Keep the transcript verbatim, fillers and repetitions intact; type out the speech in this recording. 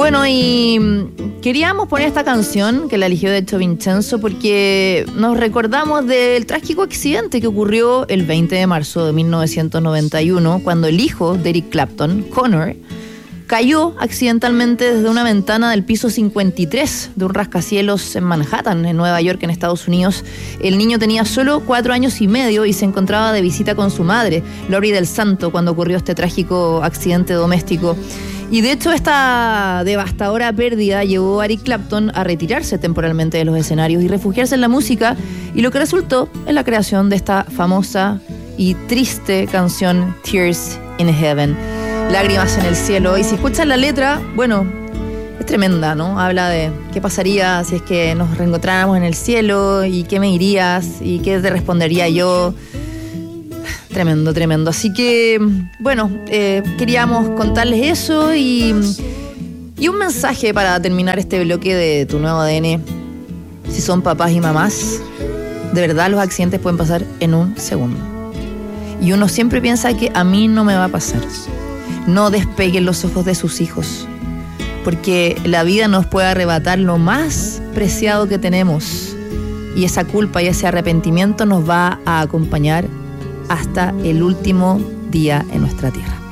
Bueno, y queríamos poner esta canción, que la eligió de hecho Vincenzo, porque nos recordamos del trágico accidente que ocurrió el veinte de marzo de mil novecientos noventa y uno, cuando el hijo de Eric Clapton, Connor, cayó accidentalmente desde una ventana del piso cincuenta y tres de un rascacielos en Manhattan, en Nueva York, en Estados Unidos. El niño tenía solo cuatro años y medio y se encontraba de visita con su madre, Lori del Santo, cuando ocurrió este trágico accidente doméstico. Y de hecho esta devastadora pérdida llevó a Eric Clapton a retirarse temporalmente de los escenarios y refugiarse en la música, y lo que resultó en la creación de esta famosa y triste canción Tears in Heaven, Lágrimas en el cielo. Y si escuchan la letra, bueno, es tremenda, ¿no? Habla de qué pasaría si es que nos reencontráramos en el cielo, y qué me dirías y qué te respondería yo. Tremendo, tremendo. Así que, bueno, eh, queríamos contarles eso y, y un mensaje para terminar este bloque de Tu Nuevo A D N. Si son papás y mamás, de verdad los accidentes pueden pasar en un segundo. Y uno siempre piensa que a mí no me va a pasar. No despeguen los ojos de sus hijos, porque la vida nos puede arrebatar lo más preciado que tenemos, y esa culpa y ese arrepentimiento nos va a acompañar hasta el último día en nuestra tierra.